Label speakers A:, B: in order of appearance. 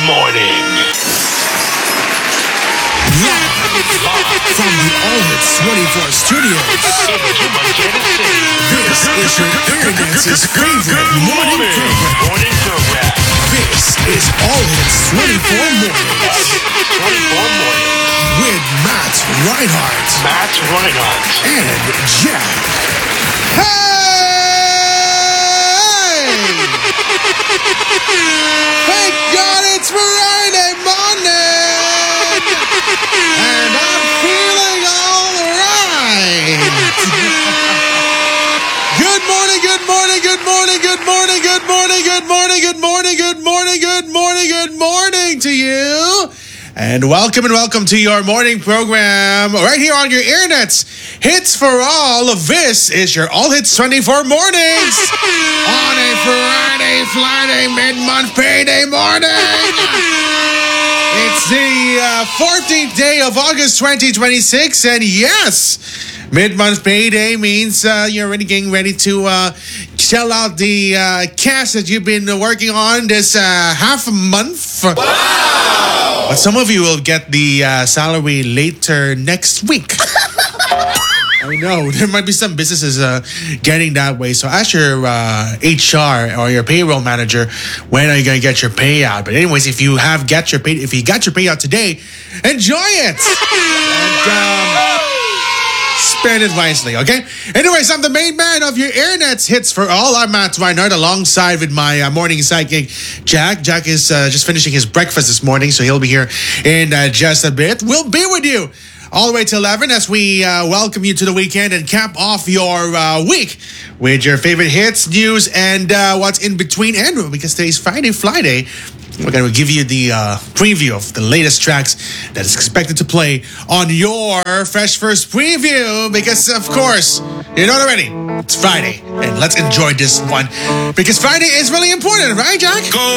A: morning.
B: From the All Hits 24 studios, this is your Internet's favorite morning program.
A: Morning program.
B: This is All Hits 24 Mornings
A: 24 morning.
B: with Matt Reinhardt
A: Matt Reinhardt.
B: and Jack. Hey! Thank God it's Friday morning! And I'm feeling all right! Good morning, good morning, good morning, good morning, good morning, good morning, good morning, good morning, good morning, good morning to you. And welcome to your morning program right here on your internets. Hits for all. This is your All Hits 24 Mornings on a Friday, mid-month payday morning. It's the 14th day of August 2026, and yes, mid-month payday means you're already getting ready to shell out the cash that you've been working on this half a month. Wow! But some of you will get the salary later next week. I know, there might be some businesses getting that way. So ask your HR or your payroll manager, when are you going to get your payout? But anyways, if you got your payout today, enjoy it! And spend it wisely, okay? Anyways, I'm the main man of your internet's hits for all. I'm Matt Reinhardt, alongside with my morning sidekick, Jack. Jack is just finishing his breakfast this morning, so he'll be here in just a bit. We'll be with you all the way to 11 as we welcome you to the weekend and cap off your week with your favorite hits, news, and what's in between. And because today's Friday, we're going to give you the preview of the latest tracks that is expected to play on your Fresh First Preview. Because, of course, you know it already. It's Friday, and let's enjoy this one. Because Friday is really important, right, Jack?
A: Go